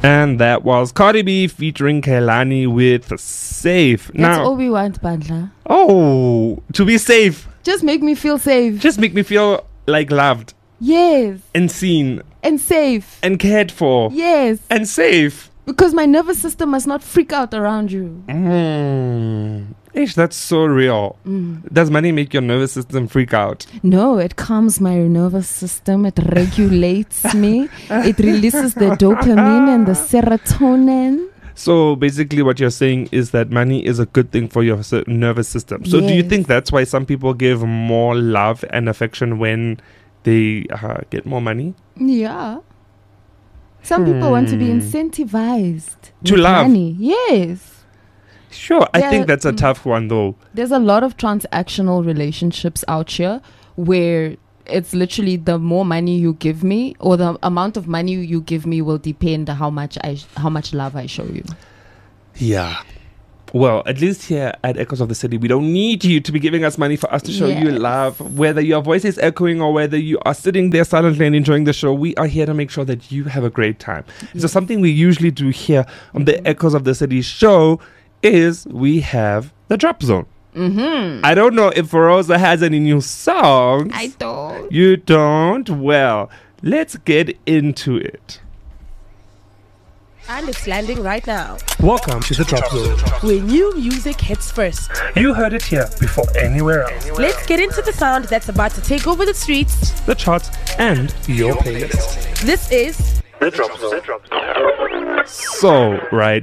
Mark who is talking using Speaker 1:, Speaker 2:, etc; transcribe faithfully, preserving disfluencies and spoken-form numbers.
Speaker 1: And that was Cardi B featuring Kehlani with Safe.
Speaker 2: That's
Speaker 1: Now,
Speaker 2: all we want, Bandla.
Speaker 1: oh, to be safe.
Speaker 2: Just make me feel safe.
Speaker 1: Just make me feel like loved
Speaker 2: Yes.
Speaker 1: and seen
Speaker 2: And safe.
Speaker 1: and cared for
Speaker 2: Yes.
Speaker 1: and safe.
Speaker 2: Because my nervous system must not freak out around you.
Speaker 1: Mm. Ish, that's so real.
Speaker 2: Mm.
Speaker 1: Does money make your nervous system freak out?
Speaker 2: No, it calms my nervous system. It regulates me. It releases the dopamine and the serotonin.
Speaker 1: So basically what you're saying is that money is a good thing for your s- nervous system. So do you
Speaker 2: Yes.
Speaker 1: think that's why some people give more love and affection when they uh, get more money?
Speaker 2: Yeah. Some people want to be
Speaker 1: Hmm.
Speaker 2: incentivized
Speaker 1: To
Speaker 2: with
Speaker 1: love.
Speaker 2: money. Yes.
Speaker 1: Sure, I
Speaker 2: Yeah,
Speaker 1: think that's a
Speaker 2: mm.
Speaker 1: tough one though.
Speaker 2: There's a lot of transactional relationships out here where it's literally the more money you give me or the amount of money you give me will depend how much I how much love I show you.
Speaker 1: Yeah. Well, at least here at Echoes of the City, we don't need you to be giving us money for us to show you
Speaker 2: Yes.
Speaker 1: love. Whether your voice is echoing or whether you are sitting there silently and enjoying the show, we are here to make sure that you have a great time. So
Speaker 2: Yes.
Speaker 1: something we usually do here on the Echoes of the City show is we have the drop zone.
Speaker 2: Mm-hmm.
Speaker 1: I don't know if Rosa has any new songs.
Speaker 2: I don't.
Speaker 1: You don't? Well, let's get into it.
Speaker 3: And it's landing right now,
Speaker 1: Welcome to the Drop Zone.
Speaker 3: where new music hits first.
Speaker 1: You heard it here before anywhere else.
Speaker 3: Let's get into the sound that's about to take over the streets.
Speaker 1: The charts and your playlist.
Speaker 3: This is
Speaker 1: So, right